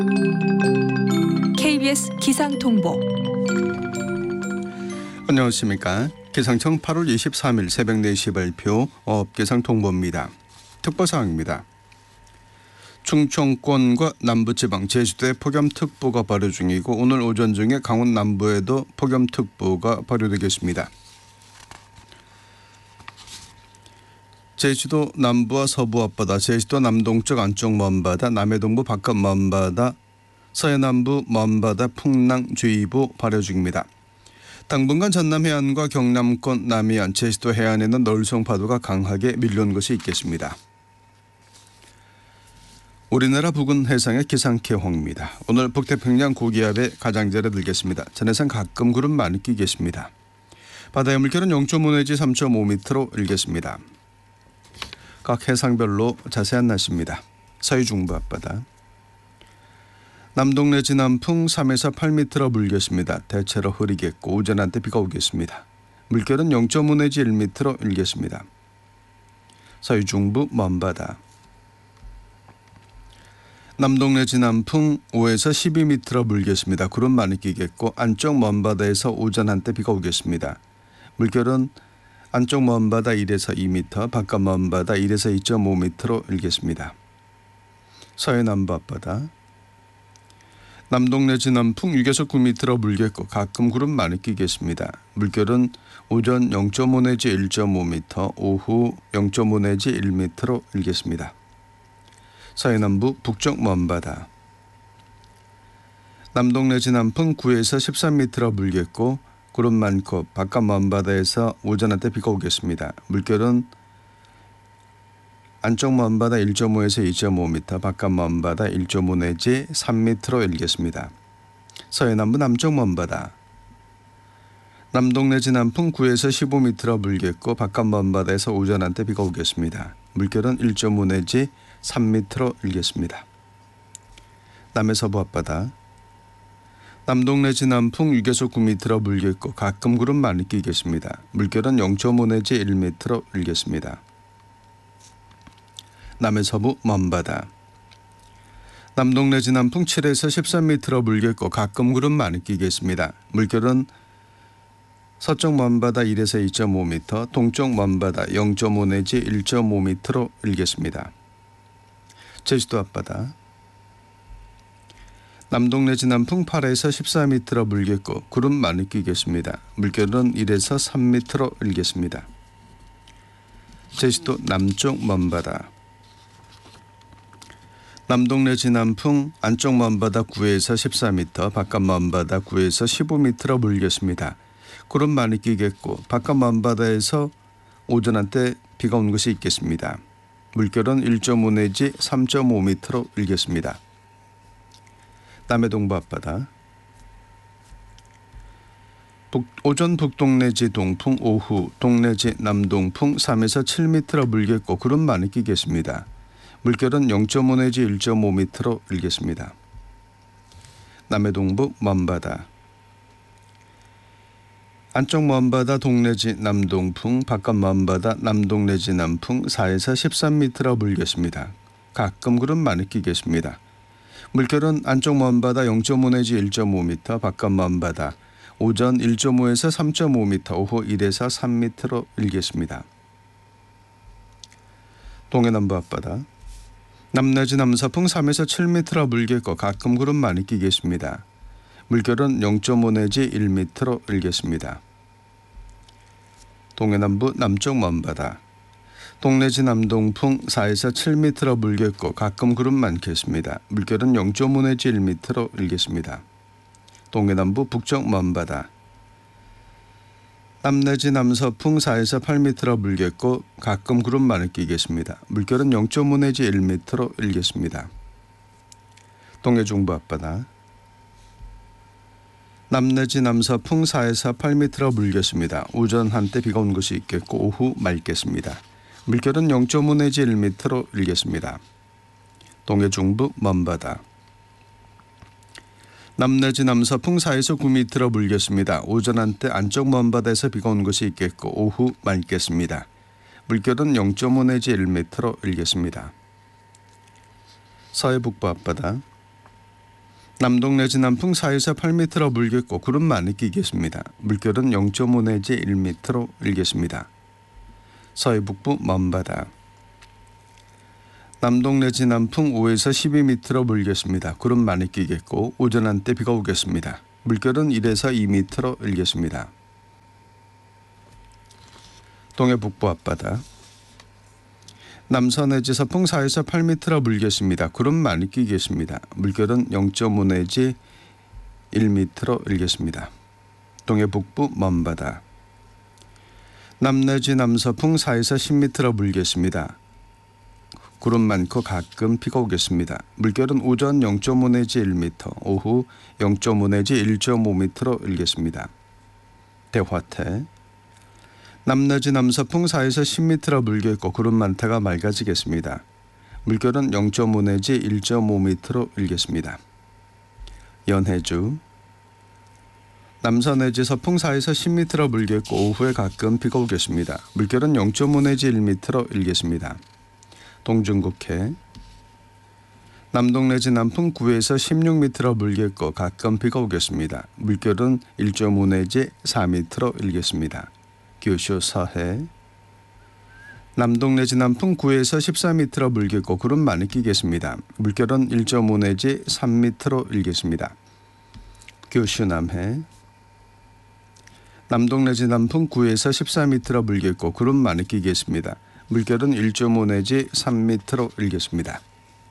KBS 기상통보. 안녕하십니까. 기상청 8월 23일 새벽 4시 발표 어업기상통보입니다. 특보사항입니다. 충청권과 남부지방, 제주도에 폭염특보가 발효 중이고 오늘 오전 중에 강원 남부에도 폭염특보가 발효되겠습니다. 제주도 남부와 서부 앞바다, 제주도 남동쪽 안쪽 먼바다, 남해동부 바깥 먼바다, 서해남부 먼바다 풍랑주의보 발효 중입니다. 당분간 전남 해안과 경남권 남해안, 제주도 해안에는 놀성 파도가 강하게 밀려온 것이 있겠습니다. 우리나라 부근 해상의 기상캐홍입니다. 오늘 북태평양 고기압의 가장자리에 들겠습니다. 전해상 가끔 구름 많이 끼겠습니다. 바다의 물결은 0.5 내지 3.5m로 일겠습니다. 각 해상별로 자세한 날씨입니다. 서해 중부 앞바다. 남동 내지 남풍 3에서 8m로 불겠습니다. 대체로 흐리겠고 오전 한때 비가 오겠습니다. 물결은 0.5 내지 1m로 일겠습니다. 서해 중부 먼바다. 남동 내지 남풍 5에서 12m로 불겠습니다. 구름 많이 끼겠고 안쪽 먼바다에서 오전 한때 비가 오겠습니다. 물결은 안쪽 먼바다 1에서 2m, 바깥 먼바다 1에서 2.5m로 일겠습니다. 서해 남부 앞바다. 남동 내지 남풍 6에서 9m로 불겠고 가끔 구름 많이 끼겠습니다. 물결은 오전 0.5 내지 1.5m, 오후 0.5 내지 1m로 일겠습니다. 서해 남부 북쪽 먼바다. 남동 내지 남풍 9에서 13m로 불겠고 구름 많고 바깥 먼바다에서 오전 한때 비가 오겠습니다. 물결은 안쪽 먼바다 1.5에서 2.5m, 바깥 먼바다 1.5 내지 3m로 일겠습니다. 서해 남부 남쪽 먼바다. 남동 내지 남풍 9에서 15m로 불겠고 바깥 먼바다에서 오전 한때 비가 오겠습니다. 물결은 1.5 내지 3m로 일겠습니다. 남해 서부 앞바다. 남동 내지 남풍 6에서 9m로 불겠고 가끔 구름 많이 끼겠습니다. 물결은 0.5 내지 1m로 일겠습니다. 남해 서부 먼바다. 남동 내지 남풍 7에서 13m로 불겠고 가끔 구름 많이 끼겠습니다. 물결은 서쪽 먼바다 1에서 2.5m, 동쪽 먼바다 0.5 내지 1.5m로 일겠습니다. 제주도 앞바다. 남동 내지 남풍 8에서 14m로 불겠고 구름 많이 끼겠습니다. 물결은 1에서 3m로 일겠습니다. 제주도 남쪽 먼바다. 남동 내지 남풍 안쪽 먼바다 9에서 14m, 바깥 먼바다 9에서 15m로 불겠습니다. 구름 많이 끼겠고 바깥 먼바다에서 오전 한때 비가 온 것이 있겠습니다. 물결은 1.5 내지 3.5m로 일겠습니다. 남해 동부 앞바다. 오전 북동 내지 동풍, 오후 동 내지 남동풍 3에서 7m로 불겠고 구름 많이 끼겠습니다. 물결은 0.5 내지 1.5m로 일겠습니다. 남해 동부 먼바다. 안쪽 먼바다 동 내지 남동풍, 바깥 먼바다 남동 내지 남풍 4에서 13m로 불겠습니다. 가끔 구름 많이 끼겠습니다. 물결은 안쪽 먼바다 0.5 내지 1.5m, 바깥 먼바다 오전 1.5에서 3.5m, 오후 1에서 3m로 일겠습니다. 동해남부 앞바다. 남내지 남서풍 3에서 7m로 불겠고 가끔 구름 많이 끼겠습니다. 물결은 0.5 내지 1m로 일겠습니다. 동해남부 남쪽 먼바다. 동내지 남동풍 4에서 7m로 불겠고 가끔 구름 많겠습니다. 물결은 0.5 내지 1m로 일겠습니다. 동해남부 북쪽 먼바다. 남내지 남서풍 4에서 8m로 불겠고 가끔 구름 많이 끼겠습니다. 물결은 0.5 내지 1m로 일겠습니다. 동해 중부 앞바다. 남내지 남서풍 4에서 8m로 불겠습니다. 오전 한때 비가 온 것이 있겠고 오후 맑겠습니다. 물결은 0.5 내지 1m로 일겠습니다. 동해 중부 먼바다. 남내지 남서풍 4에서 9m로 불겠습니다. 오전 한때 안쪽 먼바다에서 비가 온 것이 있겠고 오후 맑겠습니다. 물결은 0.5 내지 1m로 일겠습니다. 서해 북부 앞바다. 남동 내지 남풍 4에서 8m로 불겠고 구름 많이 끼겠습니다. 물결은 0.5 내지 1m로 일겠습니다. 서해 북부 먼바다. 남동 내지 남풍 5에서 12m로 불겠습니다. 구름 많이 끼겠고 오전 한때 비가 오겠습니다. 물결은 1에서 2m로 일겠습니다. 동해 북부 앞바다. 남서 내지 서풍 4에서 8m로 불겠습니다. 구름 많이 끼겠습니다. 물결은 0.5 내지 1m로 일겠습니다. 동해 북부 먼바다. 남 내지 남서풍 4에서 10m로 불겠습니다. 구름 많고 가끔 비가 오겠습니다. 물결은 오전 0.5 내지 1m, 오후 0.5 내지 1.5m로 일겠습니다. 대화태. 남 내지 남서풍 4에서 10m로 불겠고 구름 많다가 맑아지겠습니다. 물결은 0.5 내지 1.5m로 일겠습니다. 연해주. 남서 내지 서풍 4에서 10m로 불겠고 오후에 가끔 비가 오겠습니다. 물결은 0.5 내지 1m로 일겠습니다. 동중국해. 남동 내지 남풍 9에서 16m로 불겠고 가끔 비가 오겠습니다. 물결은 1.5 내지 4m로 일겠습니다. 규슈 서해. 남동 내지 남풍 9에서 14m로 불겠고 구름 많이 끼겠습니다. 물결은 1.5 내지 3m로 일겠습니다. 규슈 남해. 남동 내지 남풍 9에서 14m로 불겠고 구름 많이 끼겠습니다. 물결은 1.5 내지 3m로 일겠습니다.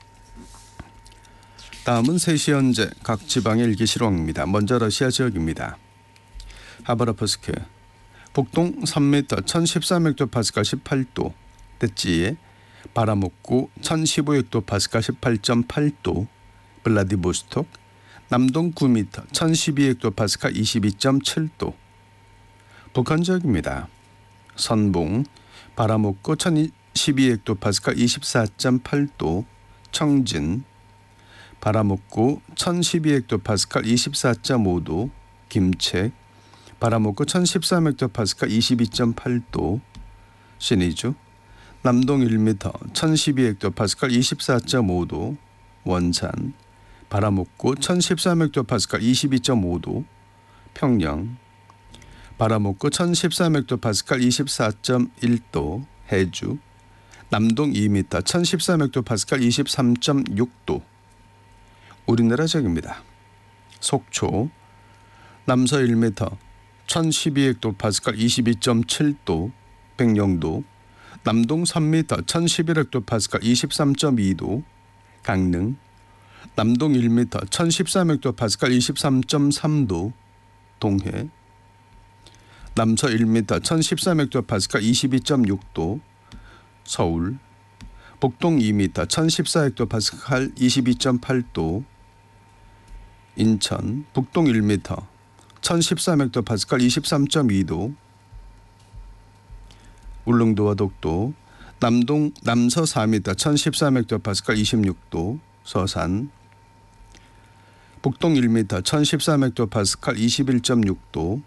다음은 3시 현재 각 지방의 일기시황입니다. 먼저 러시아 지역입니다. 하바롭스크. 북동 3m 1013헥토파스칼 18도. 대찌에 바람 없고 1015헥토파스칼 18.8도. 블라디보스톡. 남동 9m 1012헥토파스칼 22.7도. 북한 지역입니다. 선봉. 바람 없고 1012헥토파스칼 24.8도. 청진. 바람 없고 1012헥토파스칼 24.5도. 김책. 바람 없고 1013헥토파스칼 22.8도. 신의주. 남동 1m 1012헥토파스칼 24.5도. 원산. 바람 없고 1013헥토파스칼 22.5도. 평양. 바람 없고 1013헥토파스칼 24.1도. 해주. 남동 2m 1013헥토파스칼 23.6도. 우리나라 지역입니다. 속초. 남서 1m 1012헥토파스칼 22.7도. 백령도. 남동 3m 1011헥토파스칼 23.2도. 강릉. 남동 1m 1013헥토파스칼 23.3도. 동해. 남서 1m 1013헥토파스칼 22.6도. 서울. 북동 2m 1014헥토파스칼 22.8도. 인천. 북동 1m 1013헥토파스칼 23.2도. 울릉도와 독도. 남서 4m 1013헥토파스칼 26도. 서산. 북동 1m 1013헥토파스칼 21.6도.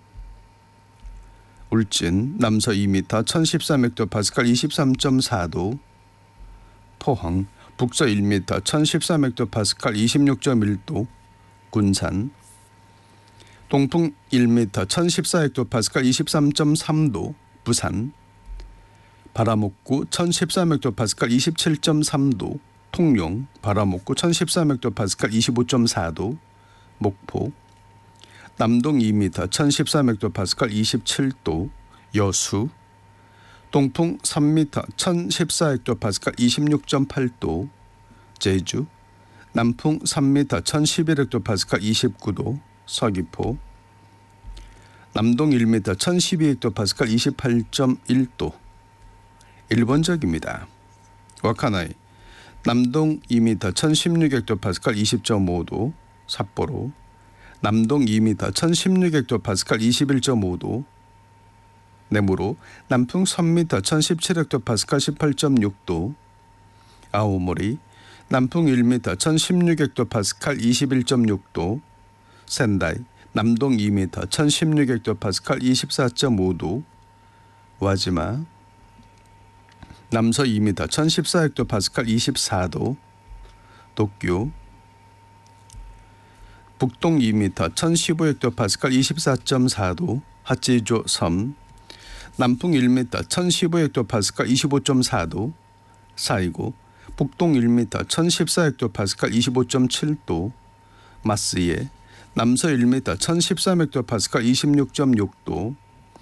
울진. 남서 2m 1013헥토파스칼 23.4도. 포항. 북서 1m 1013헥토파스칼 26.1도. 군산. 동풍 1m 1014헥토파스칼 23.3도. 부산. 바람 없고 1013헥토파스칼 27.3도. 통영. 바람 없고 1013헥토파스칼 25.4도. 목포. 남동 2m 1013헥토파스칼 27도. 여수. 동풍 3m 1014헥토파스칼 26.8도. 제주. 남풍 3m 1011헥토파스칼 29도. 서귀포. 남동 1m 1012헥토파스칼 28.1도. 일본 지역입니다. 와카나이. 남동 2m 1016헥토파스칼 20.5도. 삿포로. 남동 2m 1016헥토파스칼 21.5도. 내무로. 남풍 3m 1017헥토파스칼 18.6도. 아오모리. 남풍 1m 1016헥토파스칼 21.6도. 센다이. 남동 2m 1016헥토파스칼 24.5도. 와지마. 남서 2m 1014헥토파스칼 24도. 도쿄. 북동 2m 1015헥토파스칼 24.4도 하지조 섬, 남풍 1m 1015헥토파스칼 25.4도 사이고, 북동 1m 1014헥토파스칼 25.7도 마스예, 남서 1m 1013헥토파스칼 26.6도